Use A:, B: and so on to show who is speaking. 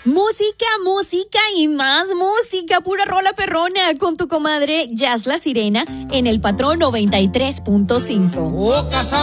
A: Música, música y más música, pura rola perrona con tu comadre Jazz la Sirena en el Patrón 93.5.
B: Oh, casa